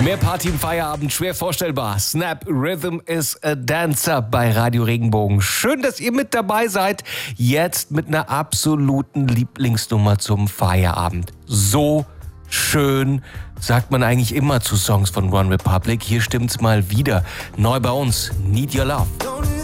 Mehr Party im Feierabend, schwer vorstellbar. Snap Rhythm is a Dancer bei Radio Regenbogen. Schön, dass ihr mit dabei seid. Jetzt mit einer absoluten Lieblingsnummer zum Feierabend. So schön, sagt man eigentlich immer zu Songs von OneRepublic. Hier stimmt's mal wieder. Neu bei uns, Need Your Love.